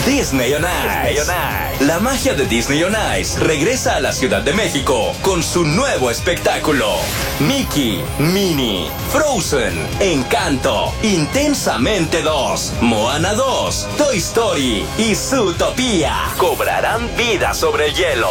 Disney on Ice. La magia de Disney on Ice regresa a la Ciudad de México con su nuevo espectáculo. Mickey, Minnie, Frozen, Encanto, Intensamente 2, Moana 2, Toy Story y Zootopia cobrarán vida sobre el hielo.